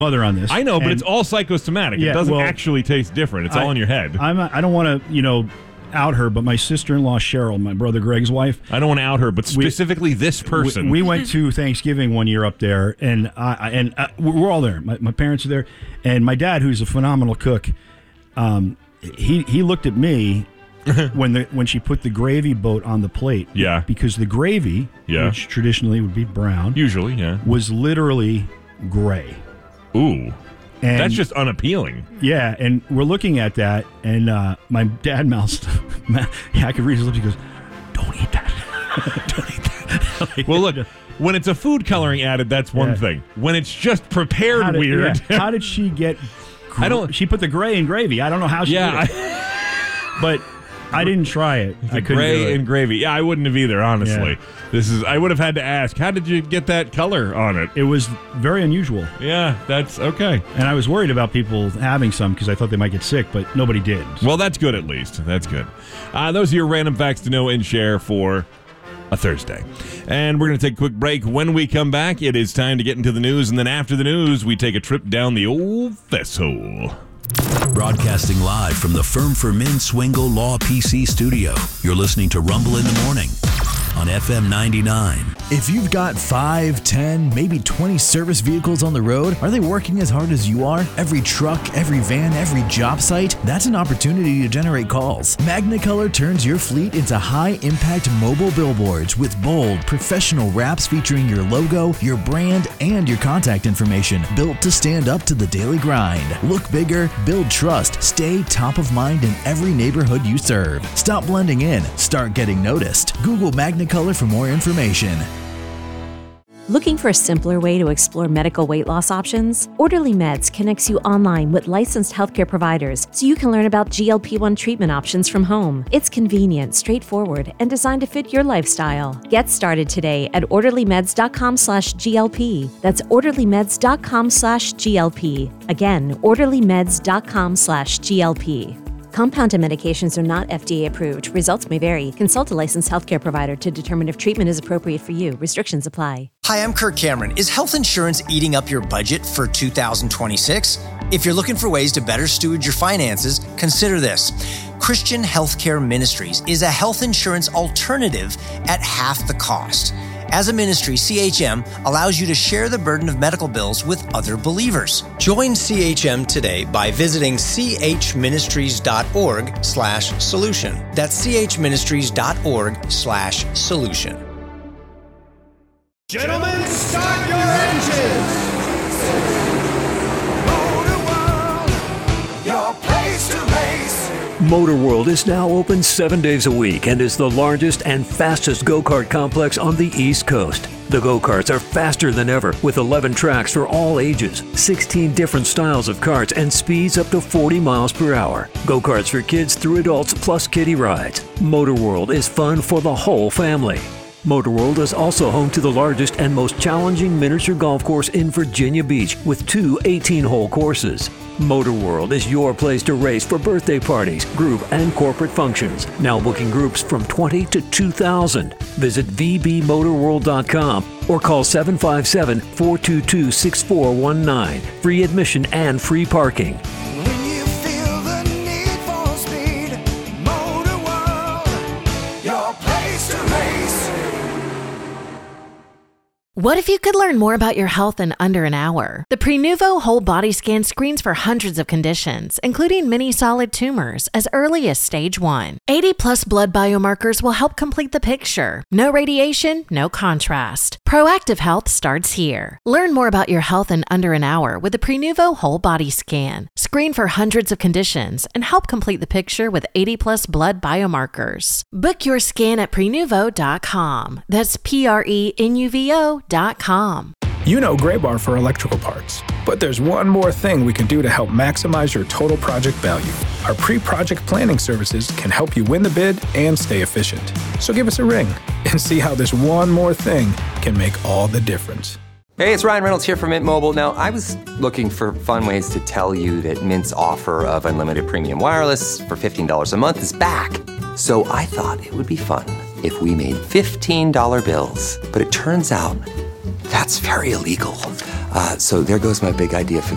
mother on this. I know, but it's all psychosomatic. Yeah, it doesn't well, actually taste different. It's all in your head. I don't want to, out her, but my sister-in-law Cheryl, my brother Greg's wife. I don't want to out her, but specifically this person. We went to Thanksgiving one year up there, and we're all there. My parents are there, and my dad, who's a phenomenal cook, he looked at me when she put the gravy boat on the plate. Yeah. Because the gravy, which traditionally would be brown, usually, was literally gray. Ooh. And that's just unappealing. Yeah, and we're looking at that, and my dad mouths, I could read his lips, he goes, don't eat that. Don't eat that. Well, look, when it's a food coloring added, that's one thing. When it's just prepared weird. How did she get, she put the gray in gravy. I don't know how she did it. But I didn't try it. I couldn't do it. And gravy. Yeah, I wouldn't have either, honestly. Yeah. I would have had to ask, how did you get that color on it? It was very unusual. Yeah, that's okay. And I was worried about people having some because I thought they might get sick, but nobody did. Well, that's good at least. That's good. Those are your random facts to know and share for a Thursday. And we're going to take a quick break. When we come back, it is time to get into the news. And then after the news, we take a trip down the old Fess-hole. Broadcasting live from the Firm for Men Swingle Law PC studio. You're listening to Rumble in the Morning on FM 99. If you've got 5, 10, maybe 20 service vehicles on the road, are they working as hard as you are? Every truck, every van, every job site? That's an opportunity to generate calls. Magnicolor turns your fleet into high-impact mobile billboards with bold, professional wraps featuring your logo, your brand, and your contact information, built to stand up to the daily grind. Look bigger, build trust, stay top of mind in every neighborhood you serve. Stop blending in, start getting noticed. Google Magnicolor for more information. Looking for a simpler way to explore medical weight loss options? Orderly Meds connects you online with licensed healthcare providers so you can learn about GLP-1 treatment options from home. It's convenient, straightforward, and designed to fit your lifestyle. Get started today at orderlymeds.com/GLP. That's orderlymeds.com/GLP. Again, orderlymeds.com/GLP. Compounded medications are not FDA approved. Results may vary. Consult a licensed healthcare provider to determine if treatment is appropriate for you. Restrictions apply. Hi, I'm Kirk Cameron. Is health insurance eating up your budget for 2026? If you're looking for ways to better steward your finances, consider this. Christian Healthcare Ministries is a health insurance alternative at half the cost. As a ministry, CHM allows you to share the burden of medical bills with other believers. Join CHM today by visiting chministries.org/solution. That's chministries.org/solution. Gentlemen, start your engines! Motor World, your place to race. Motor World is now open 7 days a week and is the largest and fastest go-kart complex on the East Coast. The go-karts are faster than ever with 11 tracks for all ages, 16 different styles of karts, and speeds up to 40 miles per hour. Go-karts for kids through adults plus kiddie rides. Motor World is fun for the whole family. Motor World is also home to the largest and most challenging miniature golf course in Virginia Beach with 2 18-hole courses. Motor World is your place to race for birthday parties, group, and corporate functions. Now booking groups from 20 to 2,000. Visit vbmotorworld.com or call 757-422-6419. Free admission and free parking. When you feel the need for speed, Motor World, your place to race. What if you could learn more about your health in under an hour? The Prenuvo Whole Body Scan screens for hundreds of conditions, including many solid tumors, as early as stage 1. 80-plus blood biomarkers will help complete the picture. No radiation, no contrast. Proactive health starts here. Learn more about your health in under an hour with the Prenuvo Whole Body Scan. Screen for hundreds of conditions and help complete the picture with 80-plus blood biomarkers. Book your scan at Prenuvo.com. That's Prenuvo.com. You know Graybar for electrical parts, but there's one more thing we can do to help maximize your total project value. Our pre-project planning services can help you win the bid and stay efficient. So give us a ring and see how this one more thing can make all the difference. Hey, it's Ryan Reynolds here from Mint Mobile. Now, I was looking for fun ways to tell you that Mint's offer of unlimited premium wireless for $15 a month is back. So I thought it would be fun if we made $15 bills. But it turns out that's very illegal. So there goes my big idea for